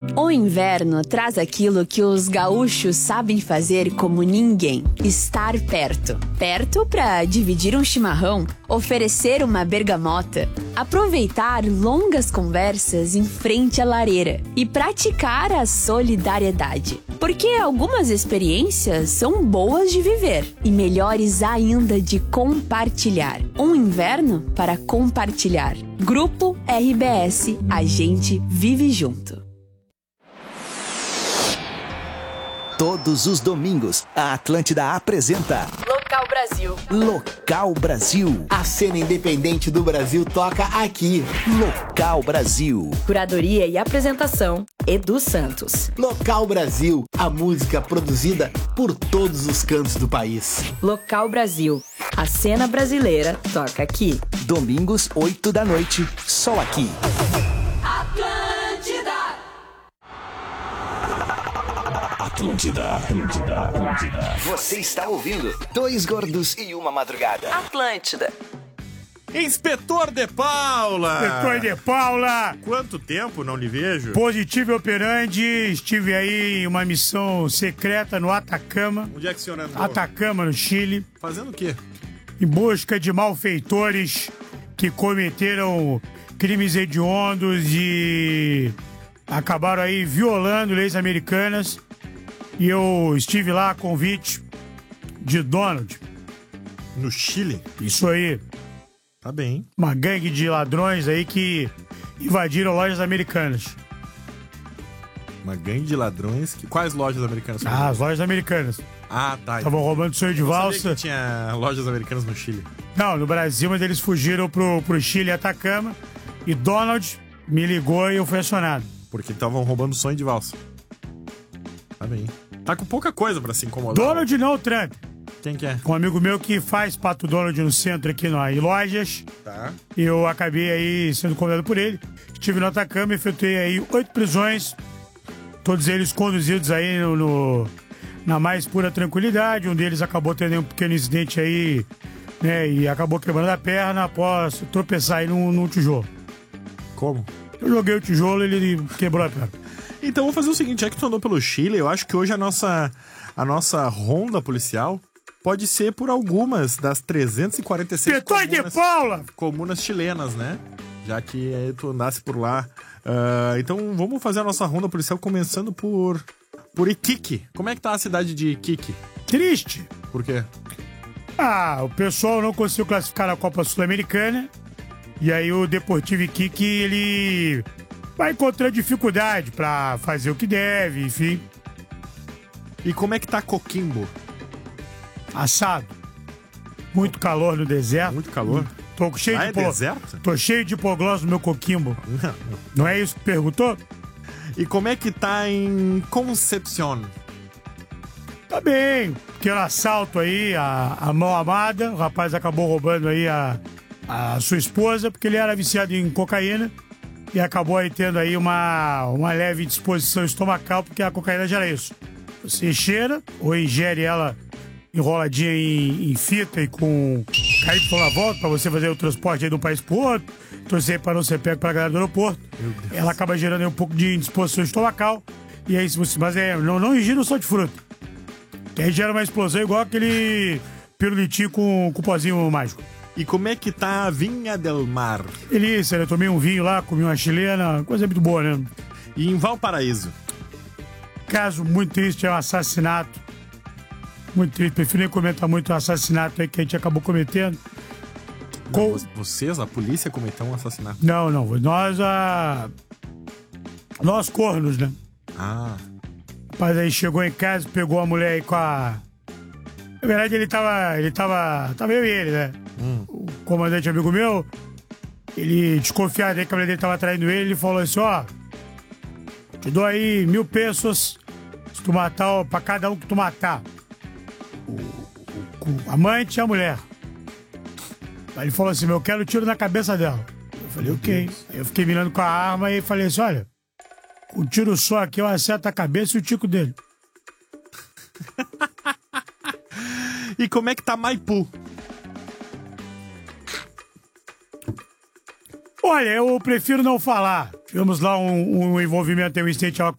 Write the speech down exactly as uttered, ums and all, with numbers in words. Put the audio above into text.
O inverno traz aquilo que os gaúchos sabem fazer como ninguém: estar perto. Perto para dividir um chimarrão, oferecer uma bergamota, aproveitar longas conversas em frente à lareira e praticar a solidariedade. Porque algumas experiências são boas de viver e melhores ainda de compartilhar. Um inverno para compartilhar. Grupo R B S, a gente vive junto. Todos os domingos, a Atlântida apresenta Local Brasil. Local Brasil. A cena independente do Brasil toca aqui. Local Brasil. Curadoria e apresentação, Edu Santos. Local Brasil, a música produzida por todos os cantos do país. Local Brasil, a cena brasileira toca aqui. Domingos, oito da noite, só aqui. Atlântida, Atlântida, Atlântida. Você está ouvindo Dois Gordos e Uma Madrugada. Atlântida. Inspetor de Paula! Inspetor de Paula! Quanto tempo não lhe vejo? Positivo operandi, estive aí em uma missão secreta no Atacama. Onde é que o senhor andou? Atacama, no Chile. Fazendo o quê? Em busca de malfeitores que cometeram crimes hediondos e acabaram aí violando leis americanas. E eu estive lá a convite de Donald. No Chile? Isso aí. Tá bem. Uma gangue de ladrões aí que invadiram lojas americanas. Uma gangue de ladrões? Que... Quais lojas americanas? Ah, as lojas americanas. Ah, tá. Estavam roubando sonho de Eu valsa. sabia que tinha lojas americanas no Chile. Não, no Brasil, mas eles fugiram pro, pro Chile e Atacama. E Donald me ligou e eu fui acionado. Porque estavam roubando sonho de valsa. Tá bem. Tá com pouca coisa pra se incomodar. Donald não, Trump. Quem que é? Um amigo meu que faz Pato Donald no centro aqui no, em lojas. Tá. E eu acabei aí sendo convidado por ele. Estive no Atacama e efetuei aí oito prisões. Todos eles conduzidos aí no, no, na mais pura tranquilidade. Um deles acabou tendo um pequeno incidente aí, né? E acabou quebrando a perna após tropeçar aí num, num tijolo. Como? Eu joguei o tijolo e ele quebrou a perna. Então vamos fazer o seguinte, já que tu andou pelo Chile, eu acho que hoje a nossa, a nossa ronda policial pode ser por algumas das trezentas e quarenta e seis Inspetor de Paula! comunas chilenas, né? Já que eh, tu andasse por lá. Uh, então vamos fazer a nossa ronda policial começando por, por Iquique. Como é que tá a cidade de Iquique? Triste. Por quê? Ah, o pessoal não conseguiu classificar na Copa Sul-Americana. E aí o Deportivo Iquique, ele vai encontrar dificuldade pra fazer o que deve, enfim. E como é que tá Coquimbo? Assado. Muito calor no deserto. Muito calor? Tô cheio ah, de é hipo... deserto? Tô cheio de hipoglós no meu coquimbo. Não. Não é isso que perguntou? E como é que tá em Concepción? Tá bem. Pequeno assalto aí, a, a mão amada. O rapaz acabou roubando aí a, a sua esposa, porque ele era viciado em cocaína. E acabou aí tendo aí uma, uma leve disposição estomacal, porque a cocaína já era isso. Você cheira ou ingere ela enroladinha em, em fita e com cair na volta pra você fazer o transporte aí de um país pro outro, torcer para não ser pego pela galera do aeroporto. Ela acaba gerando aí um pouco de indisposição estomacal. E aí, se você. Mas é, não, não ingira só de fruta. Que aí gera uma explosão igual aquele pirulitinho com, com pozinho mágico. E como é que tá a Vinha del Mar? Delícia, né? Tomei um vinho lá, comi uma chilena, coisa muito boa, né? E em Valparaíso? Caso muito triste, é um assassinato. Muito triste, prefiro nem comentar muito o assassinato aí que a gente acabou cometendo. Não, Com... Vocês, a polícia, cometeu um assassinato? Não, não, nós, a... Nós cornos, né? Ah. O rapaz aí chegou em casa, pegou a mulher aí com a... Na verdade, ele tava... Ele tava... Tava eu e ele, né? Hum. O comandante amigo meu, ele desconfiado aí que a mulher dele tava traindo ele, ele falou assim, ó... Te dou aí mil pesos se tu matar, ó, pra cada um que tu matar. O, o, o amante e a mulher. Aí ele falou assim, eu quero tiro na cabeça dela. Eu falei, ok. Aí eu fiquei mirando com a arma e falei assim, olha, com um tiro só aqui eu acerto a cabeça e o tico dele. E como é que tá Maipu? Olha, eu prefiro não falar. Tivemos lá um, um envolvimento, um incidente